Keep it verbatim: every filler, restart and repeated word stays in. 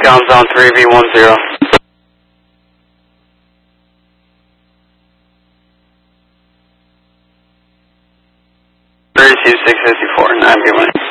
comms on three V one zero. thirty-two six fifty-four, nine V one.